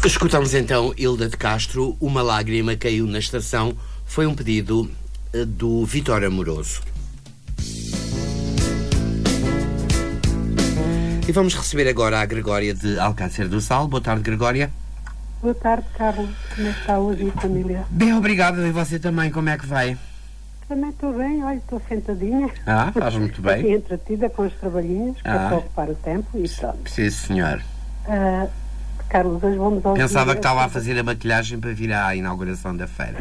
Escutamos então Hilda de Castro, Uma Lágrima Caiu na Estação. Foi um pedido do Vitor Amoroso. E vamos receber agora a Gregória de Alcácer do Sal. Boa tarde, Gregória. Boa tarde, Carlos. Como é que está hoje a família? Bem, obrigado. E você também, como é que vai? Também estou bem, olha, estou sentadinha. Faz muito bem. Aqui entretida com os trabalhinhos, que é para ocupar o tempo e pronto. Sim, senhor. Carlos, hoje vamos ao... Pensava que estava a fazer a maquilhagem para vir à inauguração da feira.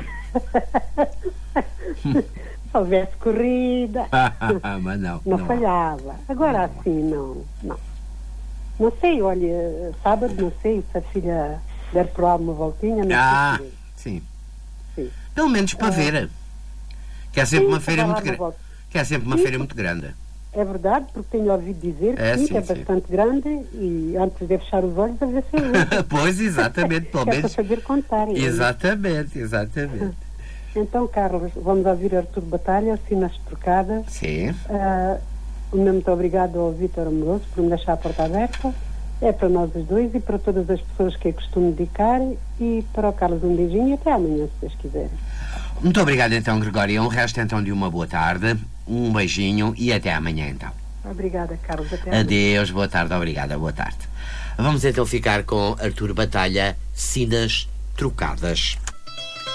Se houvesse corrida. Mas não. Não falhava. Agora assim, não. Não sei, olha, sábado, não sei se a filha der por lá uma voltinha. Não sei. Sim. Pelo menos para ver. Que é sempre uma feira muito grande. Que é sempre uma feira muito grande. É verdade, porque tenho ouvido dizer que é bastante grande e antes de fechar os olhos a ver se eu... Pois, exatamente, pelo menos. É para saber contar. Exatamente. Então, Carlos, vamos ouvir Artur Batalha, Sinas Trocadas. Sim. Muito obrigado ao Vítor Amoroso por me deixar a porta aberta. É para nós os dois e para todas as pessoas que eu costumo dedicar. E para o Carlos um beijinho e até amanhã, se Deus quiser. Muito obrigado então, Gregória. Um resto então de uma boa tarde. Um beijinho e até amanhã então. Obrigada, Carlos. Até amanhã. Adeus, boa tarde, obrigada, boa tarde. Vamos então ficar com Artur Batalha, Sinas Trocadas.